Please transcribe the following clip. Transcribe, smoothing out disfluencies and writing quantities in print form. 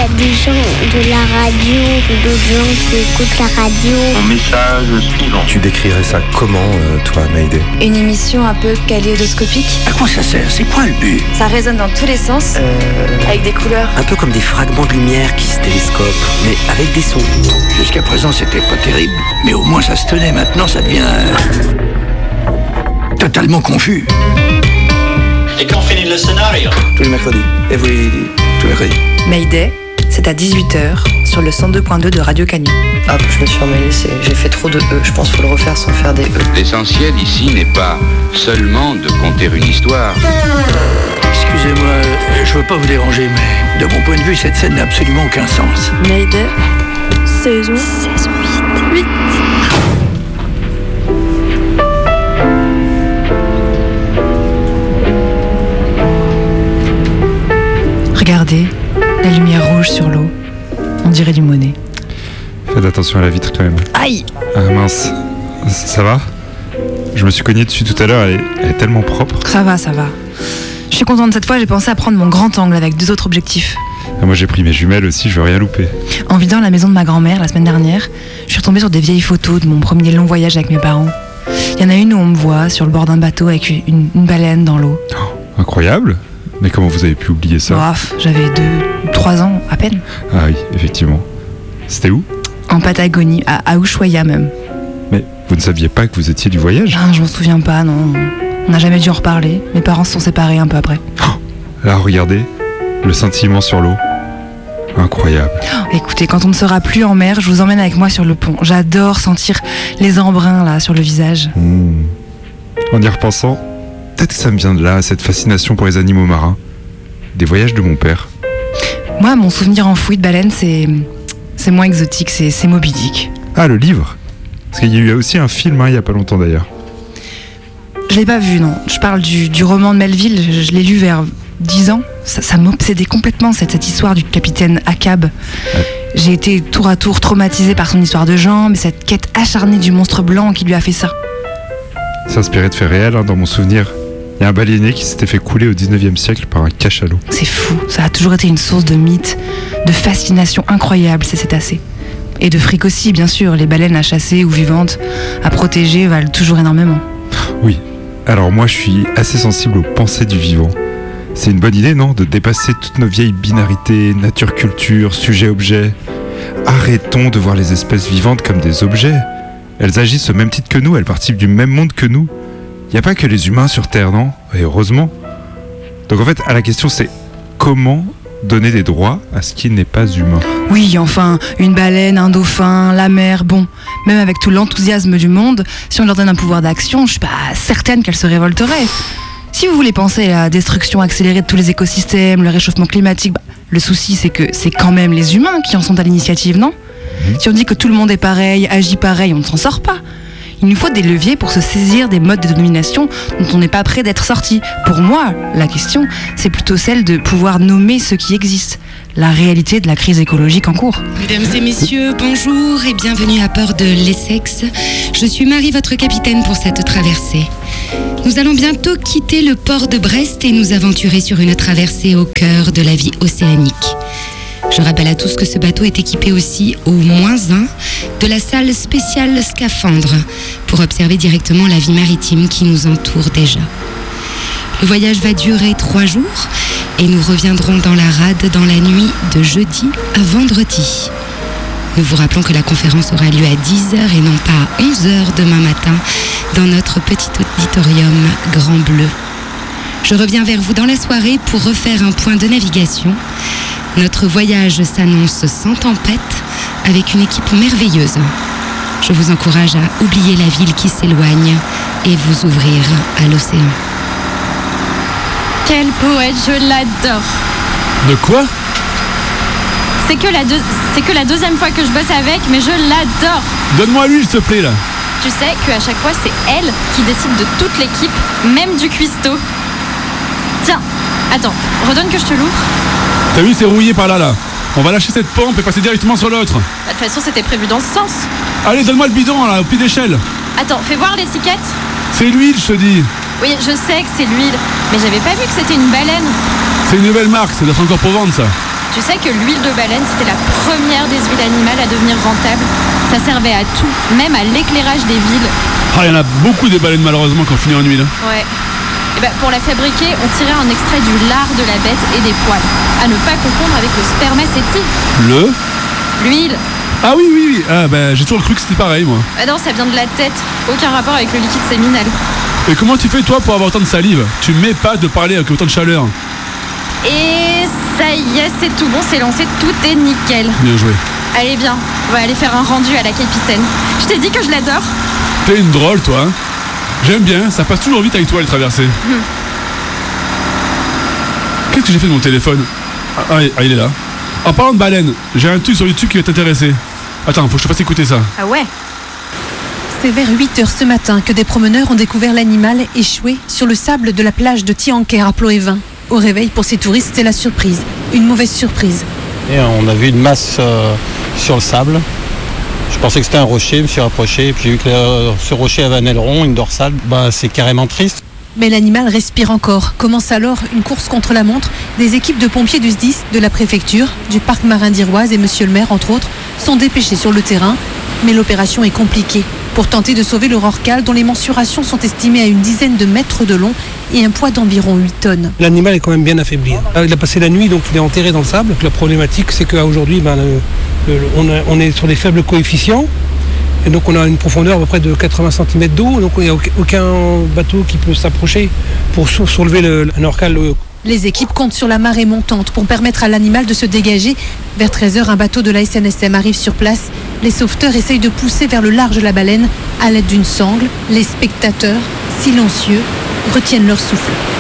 des gens de la radio, d'autres gens qui écoutent la radio. Mon message suivant. Tu décrirais ça comment, toi, Maïdé? Une émission un peu kaléidoscopique. À quoi ça sert? C'est quoi le but? Ça résonne dans tous les sens, avec des couleurs. Un peu comme des fragments de lumière qui se télescopent, mais avec des sons. Jusqu'à présent, c'était pas terrible, mais au moins ça se tenait. Maintenant, ça devient totalement confus. Et quand finit le scénario? Tous les mercredis. Tous les mercredis. Mayday, c'est à 18h sur le 102.2 de Radio Canu. Ah, je me suis emmêlée, j'ai fait trop de E. Je pense qu'il faut le refaire sans faire des E. L'essentiel ici n'est pas seulement de conter une histoire. Excusez-moi, je veux pas vous déranger, mais de mon point de vue, cette scène n'a absolument aucun sens. Mayday, saison 8. Regardez, la lumière rouge sur l'eau. On dirait du Monet. Faites attention à la vitre quand même. Aïe! Ah mince, ça va? Je me suis cogné dessus tout à l'heure, elle est tellement propre. Ça va. Je suis contente cette fois, j'ai pensé à prendre mon grand angle avec 2 autres objectifs. Ah, moi j'ai pris mes jumelles aussi, je veux rien louper. En vidant la maison de ma grand-mère la semaine dernière, je suis retombée sur des vieilles photos de mon premier long voyage avec mes parents. Il y en a une où on me voit sur le bord d'un bateau avec une baleine dans l'eau. Oh, incroyable! Mais comment vous avez pu oublier ça? Bref, j'avais 2-3 ans à peine. Ah oui, effectivement. C'était où? En Patagonie, à Ushuaia même. Mais vous ne saviez pas que vous étiez du voyage? Ah, je m'en souviens pas, non. On n'a jamais dû en reparler. Mes parents se sont séparés un peu après. Oh, là, regardez, le scintillement sur l'eau. Incroyable. Oh, écoutez, quand on ne sera plus en mer, je vous emmène avec moi sur le pont. J'adore sentir les embruns là sur le visage. En y repensant, peut-être que ça me vient de là, cette fascination pour les animaux marins. Des voyages de mon père. Moi, mon souvenir enfoui de baleine, c'est moins exotique, c'est Moby Dick. Ah, le livre? Parce qu'il y a eu aussi un film, il y a pas longtemps d'ailleurs. Je l'ai pas vu, non. Je parle du roman de Melville, je l'ai lu vers 10 ans. Ça m'obsédait complètement, cette histoire du capitaine Ahab. Ouais. J'ai été tour à tour traumatisée par son histoire de jambes, cette quête acharnée du monstre blanc qui lui a fait ça. C'est inspiré de faits réels, dans mon souvenir. Il y a un baleinier qui s'était fait couler au 19e siècle par un cachalot. C'est fou, ça a toujours été une source de mythes, de fascination incroyable, ces cétacés. Et de fric aussi, bien sûr. Les baleines à chasser ou vivantes, à protéger, valent toujours énormément. Oui. Alors moi, je suis assez sensible aux pensées du vivant. C'est une bonne idée, non? De dépasser toutes nos vieilles binarités, nature-culture, sujet-objet. Arrêtons de voir les espèces vivantes comme des objets. Elles agissent au même titre que nous, elles participent du même monde que nous. Il n'y a pas que les humains sur Terre, non? Et heureusement. Donc en fait, la question c'est comment donner des droits à ce qui n'est pas humain? Oui, enfin, une baleine, un dauphin, la mer, bon, même avec tout l'enthousiasme du monde, si on leur donne un pouvoir d'action, je suis pas certaine qu'elles se révolteraient. Si vous voulez penser à la destruction accélérée de tous les écosystèmes, le réchauffement climatique, le souci c'est que c'est quand même les humains qui en sont à l'initiative, non? Si on dit que tout le monde est pareil, agit pareil, on ne s'en sort pas. Il nous faut des leviers pour se saisir des modes de domination dont on n'est pas prêt d'être sorti. Pour moi, la question, c'est plutôt celle de pouvoir nommer ce qui existe, la réalité de la crise écologique en cours. Mesdames et messieurs, bonjour et bienvenue à bord de l'Essex. Je suis Marie, votre capitaine pour cette traversée. Nous allons bientôt quitter le port de Brest et nous aventurer sur une traversée au cœur de la vie océanique. Je rappelle à tous que ce bateau est équipé aussi, au -1, de la salle spéciale scaphandre pour observer directement la vie maritime qui nous entoure déjà. Le voyage va durer 3 jours et nous reviendrons dans la rade dans la nuit de jeudi à vendredi. Nous vous rappelons que la conférence aura lieu à 10h et non pas à 11h demain matin dans notre petit auditorium Grand Bleu. Je reviens vers vous dans la soirée pour refaire un point de navigation. Notre voyage s'annonce sans tempête, avec une équipe merveilleuse. Je vous encourage à oublier la ville qui s'éloigne et vous ouvrir à l'océan. Quel poète, je l'adore. De quoi? C'est que la deuxième fois que je bosse avec, mais je l'adore. Donne-moi lui, s'il te plaît, là. Tu sais qu'à chaque fois, c'est elle qui décide de toute l'équipe, même du cuistot. Tiens, attends, redonne que je te l'ouvre. T'as vu, c'est rouillé par là. On va lâcher cette pompe et passer directement sur l'autre. De toute façon, c'était prévu dans ce sens. Allez, donne-moi le bidon, là, au pied d'échelle. Attends, fais voir l'étiquette. C'est l'huile, je te dis. Oui, je sais que c'est l'huile, mais j'avais pas vu que c'était une baleine. C'est une nouvelle marque, ça doit être encore pour vendre, ça. Tu Tu sais que l'huile de baleine, c'était la première des huiles animales à devenir rentable. Ça servait à tout, même à l'éclairage des villes. Ah, il y en a beaucoup des baleines malheureusement qui ont fini en huile. Ouais. Et ben, pour la fabriquer, on tirait un extrait du lard de la bête et des poils. À ne pas confondre avec le spermacétique. L'huile. Ah oui. Ah, bah, j'ai toujours cru que c'était pareil, moi. Ah non, ça vient de la tête. Aucun rapport avec le liquide séminal. Et comment tu fais, toi, pour avoir autant de salive? Tu m'épates de parler avec autant de chaleur. Et ça y est, c'est tout bon, c'est lancé, tout est nickel. Bien joué. Allez, viens, on va aller faire un rendu à la capitaine. Je t'ai dit que je l'adore. T'es une drôle, toi. Hein. J'aime bien, ça passe toujours vite avec toi, les traversées. Qu'est-ce que j'ai fait de mon téléphone? Il est là. En parlant de baleine, j'ai un truc sur YouTube qui va t'intéresser. Attends, faut que je te fasse écouter ça. Ah ouais? C'est vers 8h ce matin que des promeneurs ont découvert l'animal échoué sur le sable de la plage de Tianquer à Ploévin. Au réveil, pour ces touristes, c'est la surprise. Une mauvaise surprise. Et on a vu une masse sur le sable. Je pensais que c'était un rocher, je me suis rapproché, et puis j'ai vu que ce rocher avait un aileron, une dorsale. C'est carrément triste. Mais l'animal respire encore. Commence alors une course contre la montre. Des équipes de pompiers du SDIS, de la préfecture, du parc marin d'Iroise et monsieur le maire, entre autres, sont dépêchés sur le terrain. Mais l'opération est compliquée. Pour tenter de sauver le rorqual, dont les mensurations sont estimées à une dizaine de mètres de long et un poids d'environ 8 tonnes. L'animal est quand même bien affaibli. Il a passé la nuit, donc il est enterré dans le sable. La problématique, c'est qu'aujourd'hui, on est sur des faibles coefficients. Et donc on a une profondeur à peu près de 80 cm d'eau. Donc il n'y a aucun bateau qui peut s'approcher pour soulever un rorqual. Les équipes comptent sur la marée montante pour permettre à l'animal de se dégager. Vers 13h, un bateau de la SNSM arrive sur place. Les sauveteurs essayent de pousser vers le large la baleine à l'aide d'une sangle. Les spectateurs, silencieux, retiennent leur souffle.